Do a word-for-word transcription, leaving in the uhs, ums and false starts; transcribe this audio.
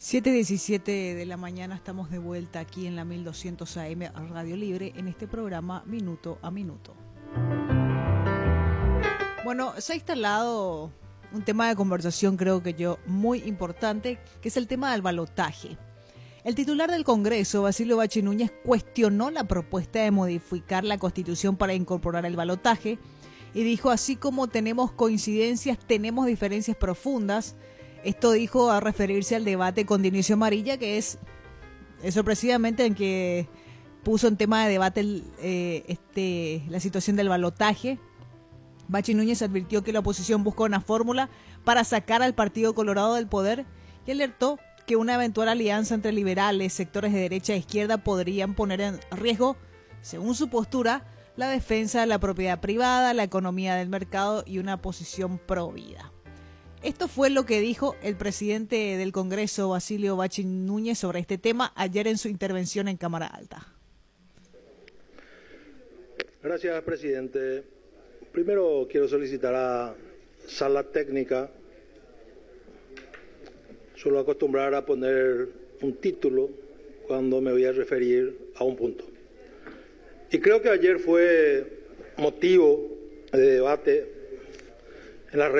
siete diecisiete de la mañana estamos de vuelta aquí en la mil doscientos A M Radio Libre en este programa Minuto a Minuto. Bueno, se ha instalado un tema de conversación, creo que yo, muy importante, que es el tema del balotaje. El titular del Congreso, Basilio Bacci Núñez, cuestionó la propuesta de modificar la Constitución para incorporar el balotaje y dijo, así como tenemos coincidencias, tenemos diferencias profundas. Esto dijo a referirse al debate con Dionisio Amarilla, que es, es sorpresivamente en que puso en tema de debate el, eh, este, la situación del balotaje. Bacci Núñez advirtió que la oposición busca una fórmula para sacar al Partido Colorado del poder y alertó que una eventual alianza entre liberales, sectores de derecha e izquierda podrían poner en riesgo, según su postura, la defensa de la propiedad privada, la economía del mercado y una posición pro vida. Esto fue lo que dijo el presidente del Congreso, Basilio Bacci Núñez, sobre este tema ayer en su intervención en Cámara Alta. Gracias, presidente. Primero quiero solicitar a Sala Técnica. Suelo acostumbrar a poner un título cuando me voy a referir a un punto. Y creo que ayer fue motivo de debate en las redes